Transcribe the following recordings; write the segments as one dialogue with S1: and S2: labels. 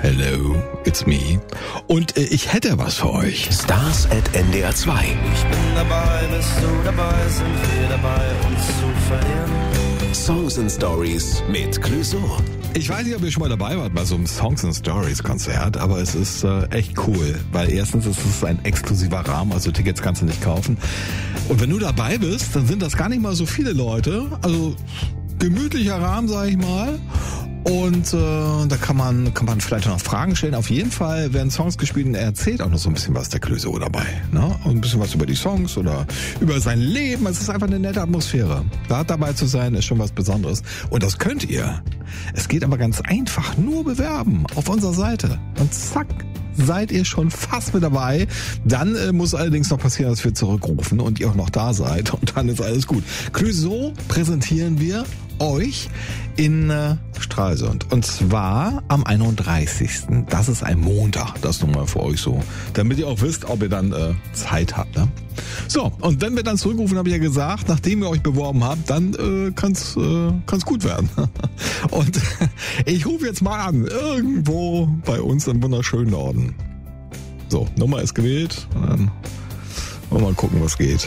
S1: Hello, it's me. Und ich hätte was für euch.
S2: Stars at NDR 2.
S3: Ich bin dabei, bist du dabei, sind wir dabei, uns zu verlieren.
S2: Songs and Stories mit Clouseau.
S1: Ich weiß nicht, ob ihr schon mal dabei wart bei so einem Songs and Stories Konzert, aber es ist echt cool, weil erstens ist es ein exklusiver Rahmen, also Tickets kannst du nicht kaufen. Und wenn du dabei bist, dann sind das gar nicht mal so viele Leute, also gemütlicher Rahmen, sag ich mal. Und da kann man vielleicht noch Fragen stellen. Auf jeden Fall werden Songs gespielt und er erzählt auch noch so ein bisschen was, der Clouseau, dabei. Ne? Und ein bisschen was über die Songs oder über sein Leben. Es ist einfach eine nette Atmosphäre. Da dabei zu sein, ist schon was Besonderes. Und das könnt ihr. Es geht aber ganz einfach. Nur bewerben auf unserer Seite. Und zack, seid ihr schon fast mit dabei. Dann muss allerdings noch passieren, dass wir zurückrufen und ihr auch noch da seid. Und dann ist alles gut. Clouseau präsentieren wir euch in Stralsund. Und zwar am 31. Das ist ein Montag. Das nun mal für euch so. Damit ihr auch wisst, ob ihr dann Zeit habt. Ne? So, und wenn wir dann zurückrufen, habe ich ja gesagt, nachdem ihr euch beworben habt, dann kann's gut werden. Und ich rufe jetzt mal an. Irgendwo bei uns im wunderschönen Norden. So, Nummer ist gewählt. Und dann wollen wir mal gucken, was geht.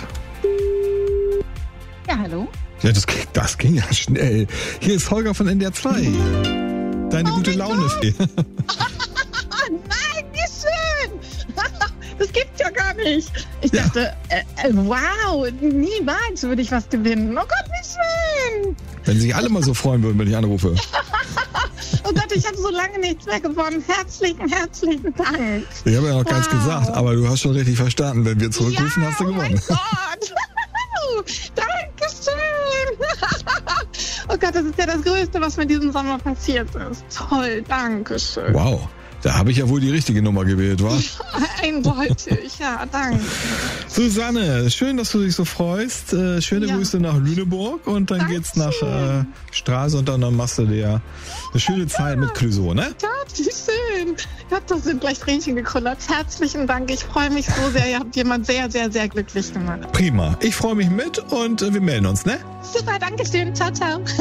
S4: Ja, hallo?
S1: Ja, das ging ja schnell. Hier ist Holger von NDR 2. Deine gute Laune-Fee.
S4: Nein, wie schön! Das gibt's ja gar nicht. Ich dachte, wow, niemals würde ich was gewinnen. Oh Gott, wie schön!
S1: Wenn sich alle mal so freuen würden, wenn ich anrufe.
S4: Oh Gott, ich habe so lange nichts mehr gewonnen. Herzlichen Dank.
S1: Ich habe ja noch keins gesagt, aber du hast schon richtig verstanden. Wenn wir zurückrufen, hast du gewonnen.
S4: Oh mein Gott! Dankeschön! Oh Gott, das ist ja das Größte, was mir diesen Sommer passiert ist. Toll, Dankeschön.
S1: Wow, da habe ich ja wohl die richtige Nummer gewählt, wa?
S4: Eindeutig, ja, danke.
S1: Susanne, schön, dass du dich so freust. Schöne Grüße nach Lüneburg und dann geht's nach Stralsund und dann machst du dir eine schöne Zeit mit Clouseau, ne?
S4: Ja, wie schön. Ja, das sind gleich Tränchen gekullert. Herzlichen Dank, ich freue mich so sehr. Ihr habt jemand sehr, sehr, sehr glücklich gemacht.
S1: Prima, ich freue mich mit und wir melden uns, ne?
S4: Super, Dankeschön. Ciao, ciao.